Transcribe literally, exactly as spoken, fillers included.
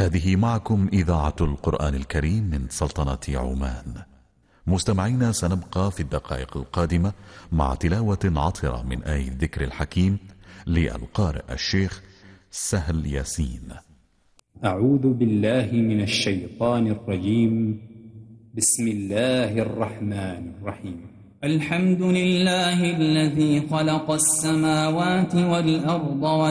هذه معكم إذاعة القرآن الكريم من سلطنة عمان. مستمعينا، سنبقى في الدقائق القادمة مع تلاوة عطرة من آية الذكر الحكيم للقارئ الشيخ سهل ياسين. أعوذ بالله من الشيطان الرجيم. بسم الله الرحمن الرحيم. الحمد لله الذي خلق السماوات والأرض